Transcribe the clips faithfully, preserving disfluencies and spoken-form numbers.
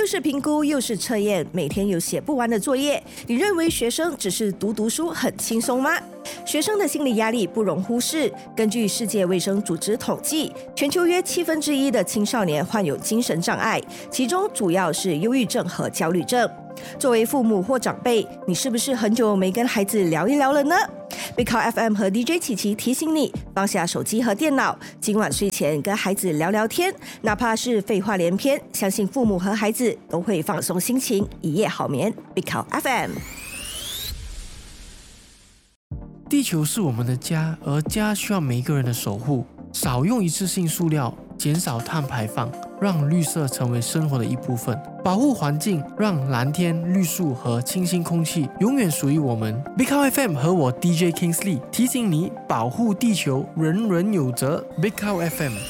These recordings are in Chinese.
又是评估又是测验，每天有写不完的作业，你认为学生只是读读书很轻松吗？学生的心理压力不容忽视。根据世界卫生组织统计，全球约七分之一的青少年患有精神障碍，其中主要是忧郁症和焦虑症。作为父母或长辈，你是不是很久没跟孩子聊一聊了呢？ Big Cow F M 和 D J 琪琪提醒你，放下手机和电脑，今晚睡前跟孩子聊聊天，哪怕是废话连篇，相信父母和孩子都会放松心情，一夜好眠。 Big Cow F M。 地球是我们的家，而家需要每一个人的守护。少用一次性塑料，减少碳排放，让绿色成为生活的一部分。保护环境，让蓝天、绿树和清新空气永远属于我们。Big Cow F M 和我 D J Kingsley 提醒你，保护地球，人人有责。Big Cow F M。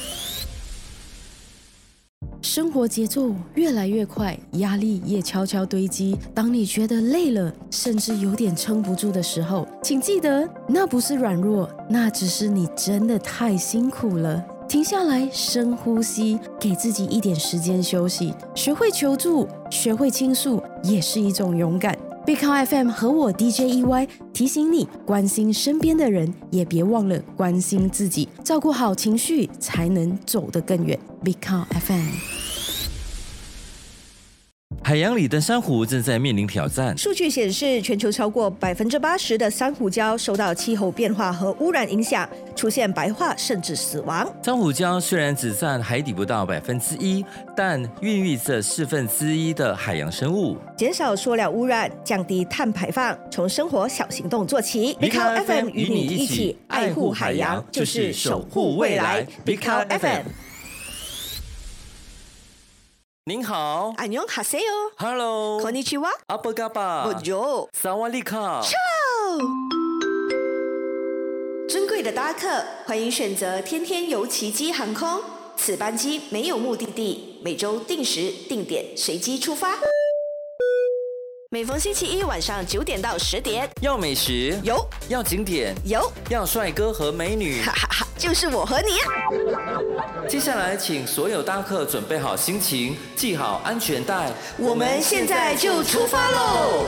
生活节奏越来越快，压力也悄悄堆积。当你觉得累了，甚至有点撑不住的时候，请记得，那不是软弱，那只是你真的太辛苦了。停下来，深呼吸，给自己一点时间休息。学会求助，学会倾诉，也是一种勇敢。Big Cow F M 和我 D J E Y 提醒你，关心身边的人，也别忘了关心自己，照顾好情绪，才能走得更远。Big Cow F M。 海洋里的珊瑚正在面临挑战。 数据显示，全球超过百分之八十的珊瑚礁受到气候变化和污染影响，出现白化甚至死亡。 珊瑚礁虽然只占海底不到百分之一，但孕育着四分之一的海洋生物。 减少塑料污染，降低碳排放，从生活小行动做起。Big Cow F M 与你一起爱护海洋，就是守护未来。Big Cow F M。 您好， 안녕하세요。 Hello， こんにちは。 阿波嘎巴， Bonjour， 萨瓦利卡。 尊贵的搭客，欢迎选择天天游奇迹航空。此班机没有目的地，每周定时定点随机出发。每逢星期一晚上九点到十点， 要美食有， 要景点有， 要帅哥和美女， 哈哈哈，就是我和你。 接下来，请所有搭客准备好心情，系好安全带， 我们现在就出发喽！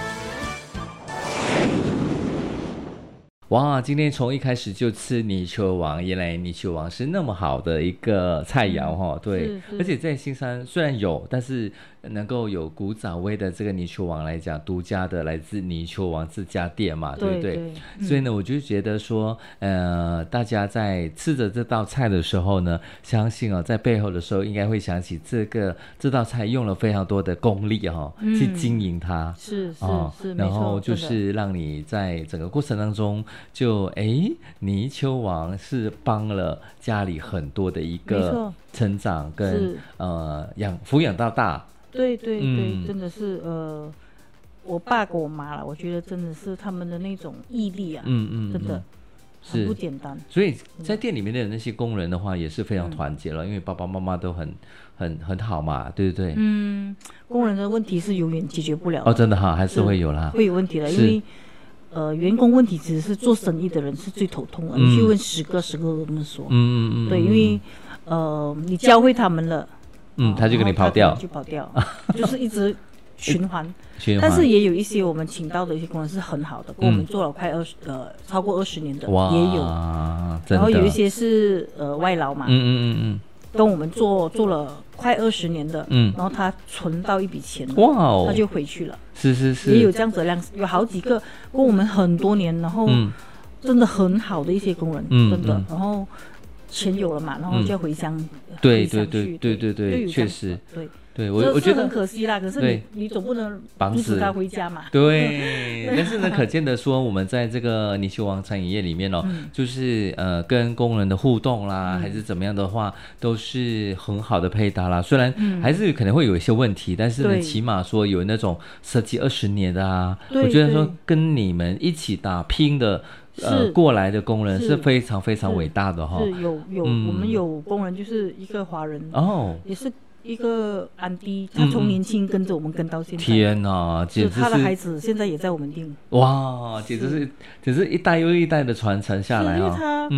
哇，今天从一开始就吃泥鳅王，原来泥鳅王是那么好的一个菜肴哈、嗯，对，而且在新山虽然有，但是能够有古早味的这个泥鳅王来讲，独家的来自泥鳅王这家店嘛，对不对？对对，所以呢，我就觉得说，呃，大家在吃着这道菜的时候呢，相信哦，在背后的时候应该会想起这个这道菜用了非常多的功力哈、哦嗯，去经营它， 是是、 哦、 是， 然后就是让你在整个过程当中。就哎，泥鳅王是帮了家里很多的一个成长跟呃养抚养到大。 对对对、嗯，真的是呃，我爸跟我妈了，我觉得真的是他们的那种毅力啊，嗯嗯，真的很不简单。 所以在店里面的那些工人的话，也是非常团结了、嗯，因为爸爸妈妈都很很很好嘛，对不对？ 嗯，工人的问题是永远解决不了的。 哦，真的哈，还是会有啦， 会有问题的，因为。呃，员工问题只是做生意的人是最头痛的、嗯，你去问十个十个都这么说。嗯嗯嗯。对，因为呃，你教会他们了， 嗯，他就跟你跑掉， 就跑掉，就是一直循环。 循环。 但是也有一些我们请到的一些工人是很好的，跟我们做了快二十、嗯、呃超过二十年的也有。然后有一些是呃外劳嘛，嗯嗯嗯嗯，跟我们做做了快二十年的，嗯，然后他存到一笔钱，哇哦，他就回去了。 是是是， 也有这样子的量，有好几个跟我们很多年，然后真的很好的一些工人，嗯、真的、嗯，然后钱有了嘛，然后就要回乡，嗯、 对对对对对对，确实， 对对，我我觉得很可惜啦。可是你你总不能阻止他回家嘛？ 对，但是呢，可见的说，我们在这个泥鳅王餐饮业里面哦，嗯、就是呃跟工人的互动啦、嗯，还是怎么样的话，都是很好的配搭啦。虽然还是可能会有一些问题，嗯、但是呢，起码说有那种十几二十年的啊，我觉得说跟你们一起打拼的。呃，过来的工人是非常非常伟大的哈、哦， 是有有、嗯、我们有工人就是一个华人哦，也是一个安迪，他从年轻跟着我们跟到现在， 天哪，简直是他的孩子现在也在我们店， 哇，简直是简直是一代又一代的传承下来啊、哦， 他嗯。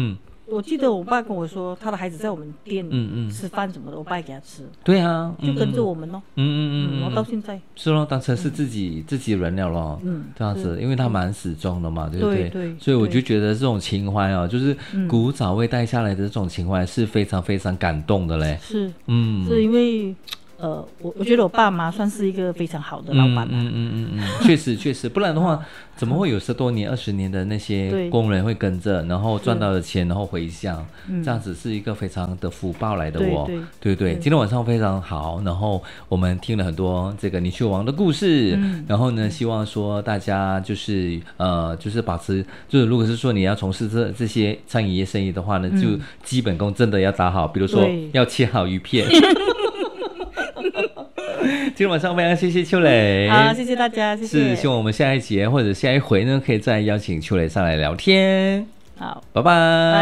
我记得我爸跟我说，他的孩子在我们店吃饭什么的，我爸也给他吃。 对啊， 就跟着我们咯。嗯嗯嗯，然后到现在是咯，当成是自己自己人了咯。嗯，这样子，因为他蛮始终的嘛，对不对？对。所以我就觉得这种情怀啊，就是古早味带下来的这种情怀是非常非常感动的嘞。 是，嗯，是因为。呃，我我觉得我爸妈算是一个非常好的老板。 嗯嗯嗯嗯，确实确实，不然的话，怎么会有十多年、二十年的那些工人会跟着，然后赚到的钱，然后回乡，这样子是一个非常的福报来的哦。对对对，今天晚上非常好，然后我们听了很多这个泥鳅王的故事，然后呢，希望说大家就是呃，就是保持，就是如果是说你要从事这这些餐饮业生意的话呢，就基本功真的要打好，比如说要切好鱼片。今天晚上非常谢谢秋蕾， 好，谢谢大家，谢谢。 是希望我们下一节或者下一回呢，可以再邀请秋蕾上来聊天。 好， 拜拜。